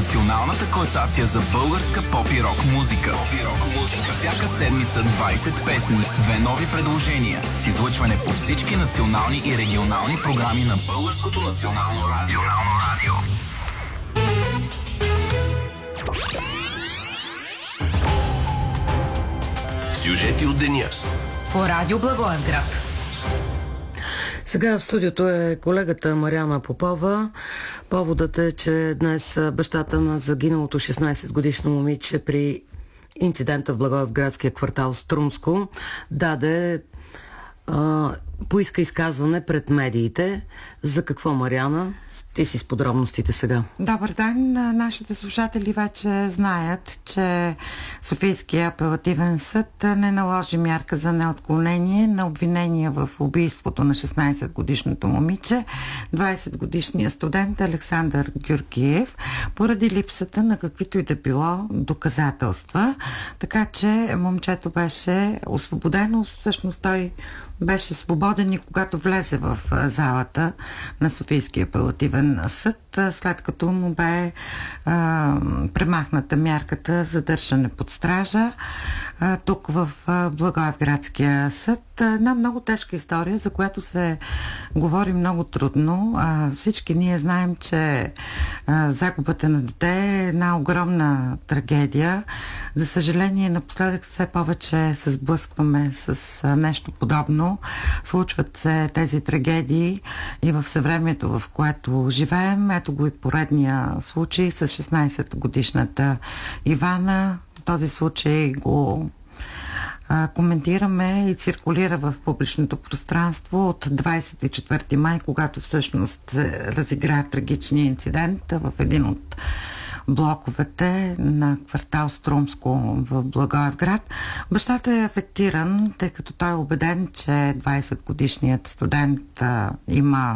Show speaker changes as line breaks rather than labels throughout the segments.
Националната класация за българска поп и рок музика. Всяка седмица 20 песни, 2 нови предложения с излъчване по всички национални и регионални програми на Българското национално радио.
Сюжети от деня
по радио Благоевград.
Сега в студиото е колегата Мариана Попова. Поводът е, че днес бащата на загиналото 16-годишно момиче при инцидента в Благоевградския квартал Струмско поиска изказване пред медиите. За какво, Мариана? Ти си с подробностите сега.
Добър ден! Нашите слушатели вече знаят, че Софийския апелативен съд не наложи мярка за неотклонение на обвинения в убийството на 16-годишното момиче, 20-годишния студент Александър Георгиев, поради липсата на каквито и да било доказателства. Така че момчето беше освободено. Всъщност той беше свободен и когато влезе в залата на Софийския апелативен съд, след като му бе премахната мярката за държане под стража тук в Благоевградския съд. Една много тежка история, за която се говори много трудно. Всички ние знаем, че загубата на дете е една огромна трагедия. За съжаление, напоследък все повече се сблъскваме с нещо подобно. Случват се тези трагедии и в съвремието, в което живеем. Ето го и поредния случай с 16-годишната Ивана. Този случай го коментираме и циркулира в публичното пространство от 24 май, когато всъщност се разигра трагичния инцидент в един от блоковете на квартал Струмско в Благоевград. Бащата е афектиран, тъй като той е убеден, че 20-годишният студент има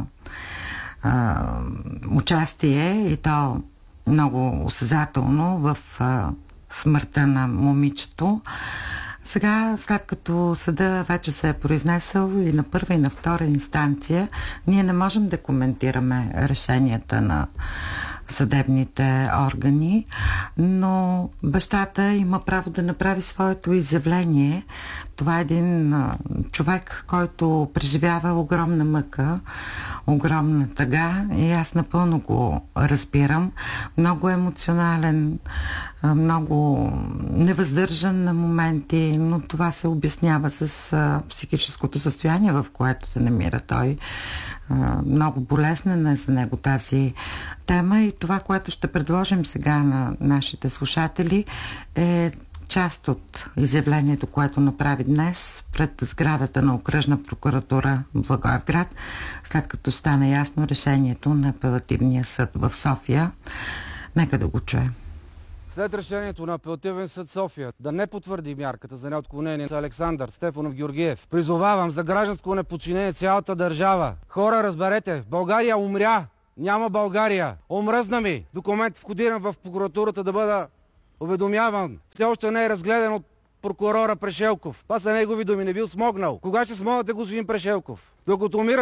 участие и то много осезателно в смъртта на момичето. Сега, след като съда вече се е произнесъл и на първа и на втора инстанция, ние не можем да коментираме решенията на съдебните органи, но бащата има право да направи своето изявление. Това е един човек, който преживява огромна мъка, огромна тъга и аз напълно го разбирам. Много емоционален, много невъздържан на моменти, но това се обяснява с психическото състояние, в което се намира той. Много болезнена е за него тази тема и това, което ще предложим сега на нашите слушатели, е част от изявлението, което направи днес пред сградата на Окръжна прокуратура Благоевград, след като стана ясно решението на апелативния съд в София. Нека да го чуем.
След решението на апелативен съд София да не потвърди мярката за неотклонение за Александър Стефанов Георгиев, призовавам за гражданско неподчинение цялата държава. Хора, разберете, България умря, няма България. Омръзна ми документ, входиран в прокуратурата, да бъда уведомяван. Все още не е разгледан от прокурора Прешелков. Това са негови думи, не бил смогнал. Кога ще смогнате, господин Прешелков? Докато умира